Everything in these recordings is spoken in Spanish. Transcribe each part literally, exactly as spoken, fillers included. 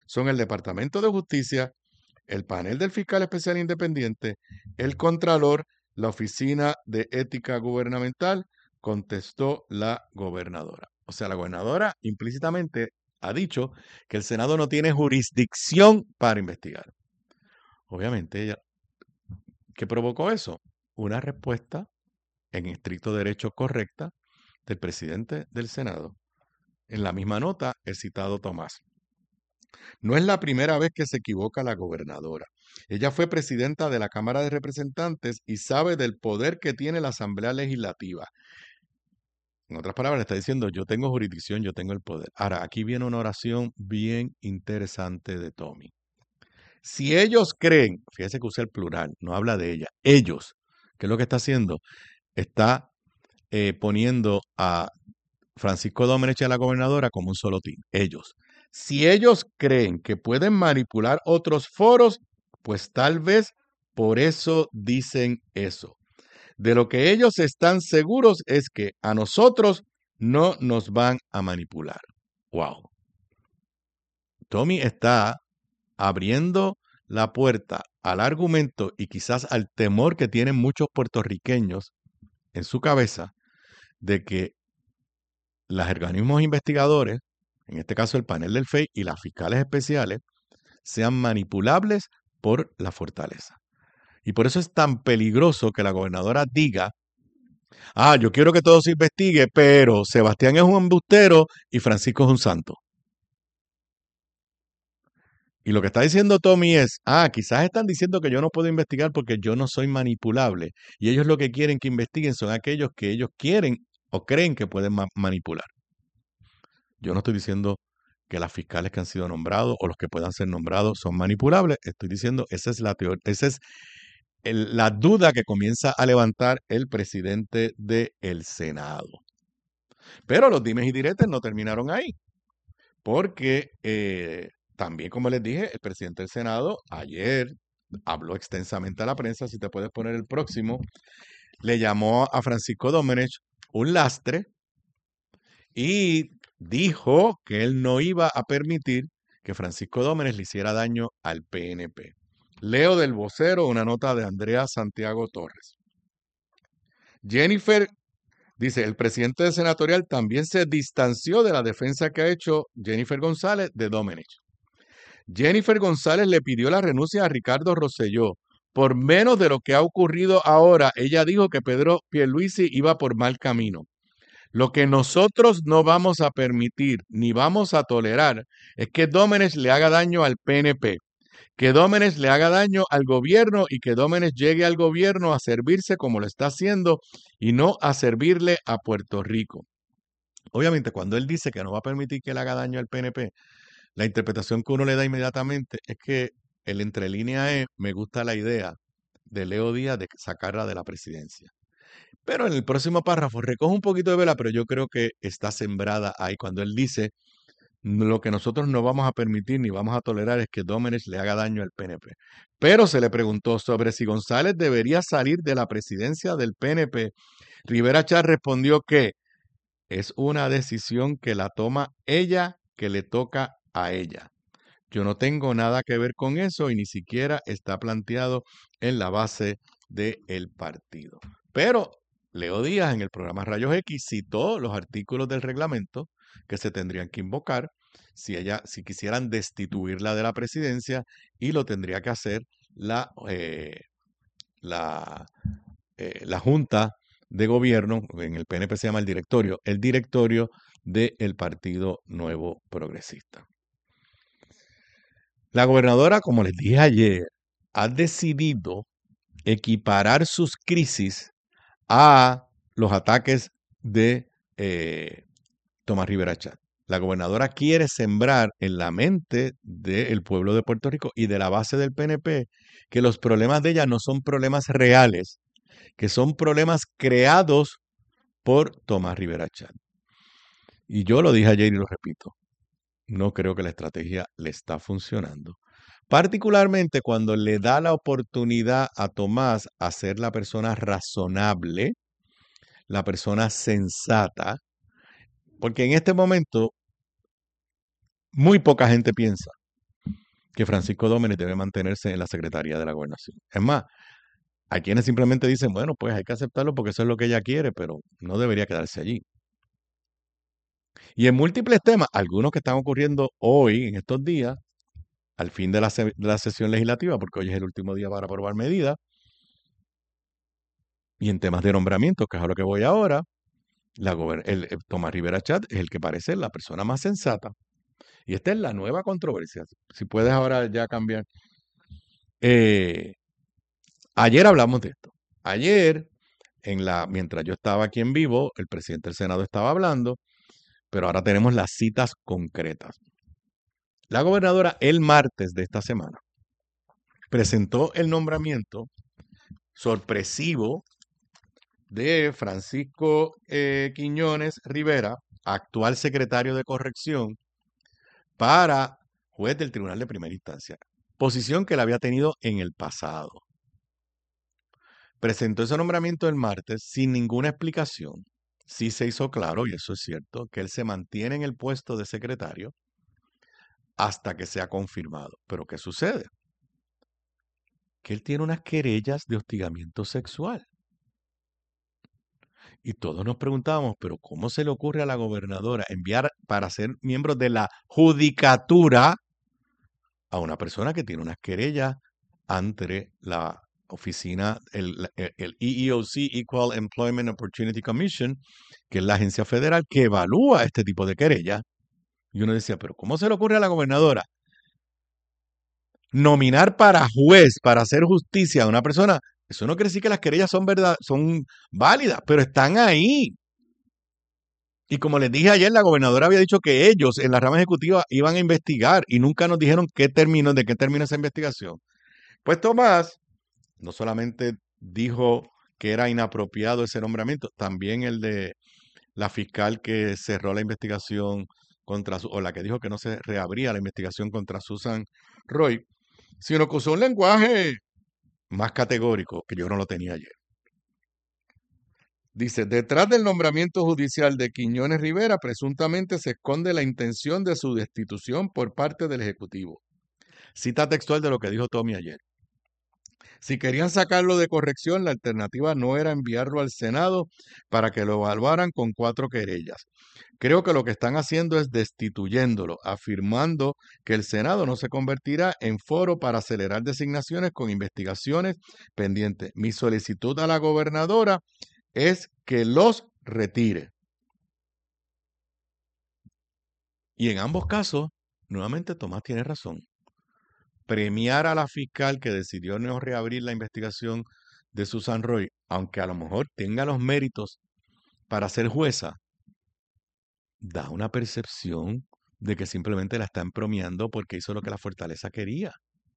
son el Departamento de Justicia, el panel del fiscal especial independiente, el contralor, la Oficina de Ética Gubernamental, contestó la gobernadora. O sea, la gobernadora implícitamente ha dicho que el Senado no tiene jurisdicción para investigar. Obviamente, ella, ¿qué provocó eso? Una respuesta en estricto derecho correcta del presidente del Senado. En la misma nota, he citado Tomás. No es la primera vez que se equivoca la gobernadora. Ella fue presidenta de la Cámara de Representantes y sabe del poder que tiene la Asamblea Legislativa. En otras palabras, está diciendo, yo tengo jurisdicción, yo tengo el poder. Ahora, aquí viene una oración bien interesante de Tommy. Si ellos creen, fíjese que usa el plural, no habla de ella, ellos, ¿qué es lo que está haciendo? Está eh, poniendo a Francisco Domenech y a la gobernadora como un solo team, ellos. Si ellos creen que pueden manipular otros foros, pues tal vez por eso dicen eso. De lo que ellos están seguros es que a nosotros no nos van a manipular. Wow. Tommy está abriendo la puerta al argumento y quizás al temor que tienen muchos puertorriqueños en su cabeza de que los organismos investigadores, en este caso el panel del F E I y las fiscales especiales, sean manipulables por la fortaleza. Y por eso es tan peligroso que la gobernadora diga, ah, yo quiero que todo se investigue, pero Sebastián es un embustero y Francisco es un santo. Y lo que está diciendo Tommy es, ah, quizás están diciendo que yo no puedo investigar porque yo no soy manipulable. Y ellos lo que quieren que investiguen son aquellos que ellos quieren o creen que pueden ma manipular. Yo no estoy diciendo que las fiscales que han sido nombrados o los que puedan ser nombrados son manipulables. Estoy diciendo, esa es la teoría, esa es el, la duda que comienza a levantar el presidente del Senado. Pero los dimes y diretes no terminaron ahí, porque eh, también, como les dije, el presidente del Senado ayer habló extensamente a la prensa, si te puedes poner el próximo, le llamó a Francisco Domenech un lastre y dijo que él no iba a permitir que Francisco Domenech le hiciera daño al P N P. Leo del vocero una nota de Andrea Santiago Torres. Jennifer dice, el presidente de senatorial también se distanció de la defensa que ha hecho Jennifer González de Domenech. Jennifer González le pidió la renuncia a Ricardo Rosselló. Por menos de lo que ha ocurrido ahora, ella dijo que Pedro Pierluisi iba por mal camino. Lo que nosotros no vamos a permitir ni vamos a tolerar es que Domenech le haga daño al P N P, que Domenech le haga daño al gobierno y que Domenech llegue al gobierno a servirse como lo está haciendo y no a servirle a Puerto Rico. Obviamente, cuando él dice que no va a permitir que le haga daño al P N P, la interpretación que uno le da inmediatamente es que el entre línea es, me gusta la idea de Leo Díaz de sacarla de la presidencia. Pero en el próximo párrafo recoge un poquito de vela, pero yo creo que está sembrada ahí cuando él dice, lo que nosotros no vamos a permitir ni vamos a tolerar es que Domenech le haga daño al P N P. Pero se le preguntó sobre si González debería salir de la presidencia del P N P. Rivera Char respondió que es una decisión que la toma ella, que le toca a ella. Yo no tengo nada que ver con eso y ni siquiera está planteado en la base del partido. Pero Leo Díaz en el programa Rayos X citó los artículos del reglamento que se tendrían que invocar si ella, si quisieran destituirla de la presidencia, y lo tendría que hacer la, eh, la, eh, la Junta de Gobierno, en el P N P se llama el directorio, el directorio del Partido Nuevo Progresista. La gobernadora, como les dije ayer, ha decidido equiparar sus crisis a los ataques de eh, Tomás Rivera Chat. La gobernadora quiere sembrar en la mente del pueblo de Puerto Rico y de la base del P N P que los problemas de ella no son problemas reales, que son problemas creados por Tomás Rivera Chat. Y yo lo dije ayer y lo repito, no creo que la estrategia le está funcionando. Particularmente cuando le da la oportunidad a Tomás a ser la persona razonable, la persona sensata, porque en este momento muy poca gente piensa. que Francisco Domenech debe mantenerse en la Secretaría de la Gobernación. Es más, hay quienes simplemente dicen, bueno, pues hay que aceptarlo porque eso es lo que ella quiere, pero no debería quedarse allí. Y en múltiples temas, algunos que están ocurriendo hoy, en estos días, al fin de la, se- de la sesión legislativa, porque hoy es el último día para aprobar medidas, y en temas de nombramiento, que es a lo que voy ahora, la gober- el, el Tomás Rivera Chat es el que parece la persona más sensata. Y esta es la nueva controversia. Si puedes ahora ya cambiar. Eh, Ayer hablamos de esto. Ayer, en la, mientras yo estaba aquí en vivo, el presidente del Senado estaba hablando, pero ahora tenemos las citas concretas. La gobernadora el martes de esta semana presentó el nombramiento sorpresivo de Francisco eh, Quiñones Rivera, actual secretario de Corrección, para juez del Tribunal de Primera Instancia, posición que él había tenido en el pasado. Presentó ese nombramiento el martes sin ninguna explicación. Sí se hizo claro, y eso es cierto, que él se mantiene en el puesto de secretario hasta que sea confirmado. Pero ¿qué sucede? Que él tiene unas querellas de hostigamiento sexual. Y todos nos preguntábamos, pero ¿cómo se le ocurre a la gobernadora enviar para ser miembro de la judicatura a una persona que tiene unas querellas ante la oficina, el, el, el E E O C, Equal Employment Opportunity Commission, que es la agencia federal que evalúa este tipo de querellas? Y uno decía, pero ¿cómo se le ocurre a la gobernadora nominar para juez, para hacer justicia a una persona? Eso no quiere decir que las querellas son verdad, son válidas, pero están ahí. Y como les dije ayer, la gobernadora había dicho que ellos en la rama ejecutiva iban a investigar y nunca nos dijeron qué término, de qué terminó esa investigación. Pues Tomás no solamente dijo que era inapropiado ese nombramiento, también el de la fiscal que cerró la investigación contra, o la que dijo que no se reabría la investigación contra Susan Roy, sino que usó un lenguaje más categórico que yo no lo tenía ayer. Dice, detrás del nombramiento judicial de Quiñones Rivera presuntamente se esconde la intención de su destitución por parte del Ejecutivo. Cita textual de lo que dijo Tommy ayer. Si querían sacarlo de corrección, la alternativa no era enviarlo al Senado para que lo evaluaran con cuatro querellas. Creo que lo que están haciendo es destituyéndolo, afirmando que el Senado no se convertirá en foro para acelerar designaciones con investigaciones pendientes. Mi solicitud a la gobernadora es que los retire. Y en ambos casos, nuevamente Tomás tiene razón. Premiar a la fiscal que decidió no reabrir la investigación de Susan Roy, aunque a lo mejor tenga los méritos para ser jueza, da una percepción de que simplemente la están premiando porque hizo lo que la Fortaleza quería.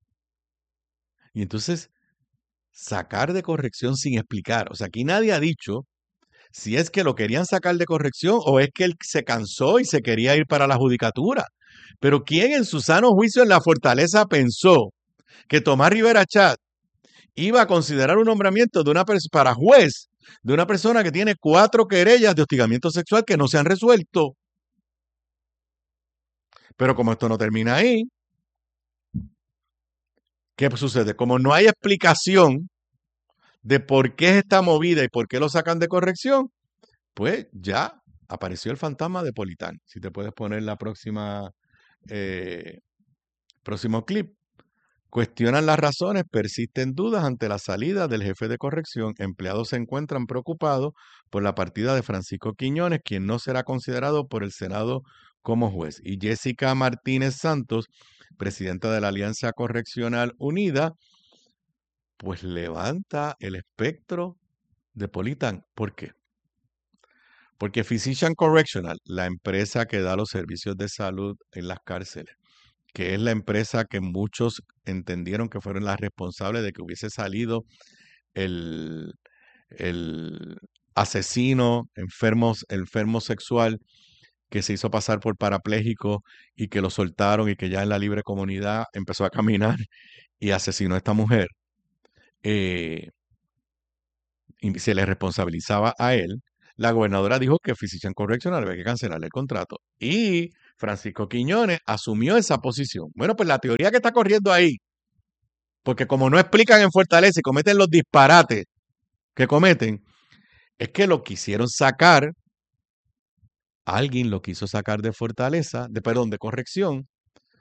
Y entonces, sacar de corrección sin explicar. O sea, aquí nadie ha dicho si es que lo querían sacar de corrección o es que él se cansó y se quería ir para la judicatura. Pero ¿quién en su sano juicio en la Fortaleza pensó que Tomás Rivera Chat iba a considerar un nombramiento de una para juez de una persona que tiene cuatro querellas de hostigamiento sexual que no se han resuelto? Pero como esto no termina ahí, ¿qué sucede? Como no hay explicación de por qué es esta movida y por qué lo sacan de corrección, pues ya apareció el fantasma de Politán. Si te puedes poner la próxima, eh, próximo clip. Cuestionan las razones, persisten dudas ante la salida del jefe de corrección. Empleados se encuentran preocupados por la partida de Francisco Quiñones, quien no será considerado por el Senado como juez. Y Jessica Martínez Santos, presidenta de la Alianza Correccional Unida, pues levanta el espectro de Politán. ¿Por qué? Porque Physician Correctional, la empresa que da los servicios de salud en las cárceles, que es la empresa que muchos entendieron que fueron las responsables de que hubiese salido el, el asesino enfermo, enfermo sexual que se hizo pasar por parapléjico y que lo soltaron y que ya en la libre comunidad empezó a caminar y asesinó a esta mujer. Eh, y se le responsabilizaba a él. La gobernadora dijo que Physician Correctional había que cancelarle el contrato. Y Francisco Quiñones asumió esa posición. Bueno, pues la teoría que está corriendo ahí, porque como no explican en Fortaleza y cometen los disparates que cometen, es que lo quisieron sacar, alguien lo quiso sacar de Fortaleza, de perdón, de Corrección,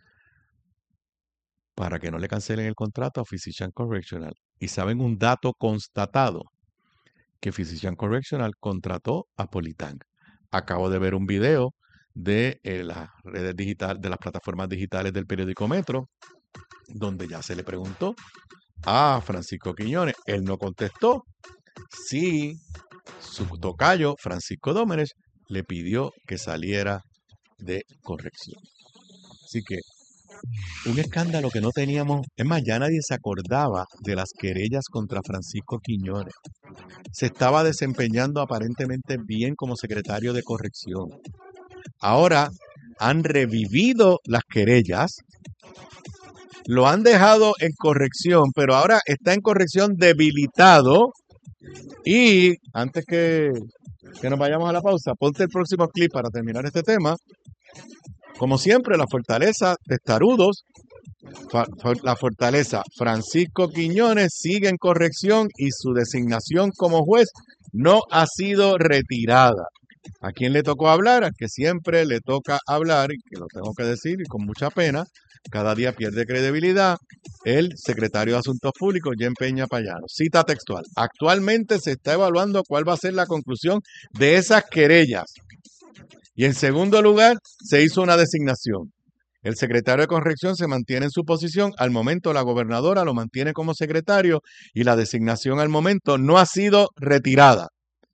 para que no le cancelen el contrato a Physician Correctional. Y saben un dato constatado, que Physician Correctional contrató a Politang. Acabo de ver un video de eh, las redes digitales, de las plataformas digitales del periódico Metro, donde ya se le preguntó a Francisco Quiñones. Él no contestó si su tocayo, Francisco Dómenes, le pidió que saliera de Corrección. Así que un escándalo que no teníamos, es más, ya nadie se acordaba de las querellas contra Francisco Quiñones. Se estaba desempeñando aparentemente bien como secretario de Corrección. Ahora han revivido las querellas, lo han dejado en Corrección, pero ahora está en Corrección debilitado. Y antes que, que nos vayamos a la pausa, ponte el próximo clip para terminar este tema. Como siempre, la fortaleza Testarudos, la fortaleza Francisco Quiñones sigue en Corrección y su designación como juez no ha sido retirada. ¿A quién le tocó hablar? A que siempre le toca hablar, y que lo tengo que decir y con mucha pena, cada día pierde credibilidad, el secretario de Asuntos Públicos, Jen Peña Payano. Cita textual. Actualmente se está evaluando cuál va a ser la conclusión de esas querellas. Y en segundo lugar, se hizo una designación. El secretario de Corrección se mantiene en su posición. Al momento, la gobernadora lo mantiene como secretario y la designación al momento no ha sido retirada.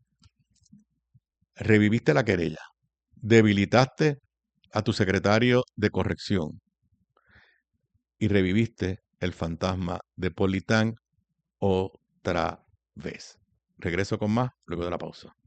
Reviviste la querella. Debilitaste a tu secretario de Corrección y reviviste el fantasma de Politang otra vez. Regreso con más luego de la pausa.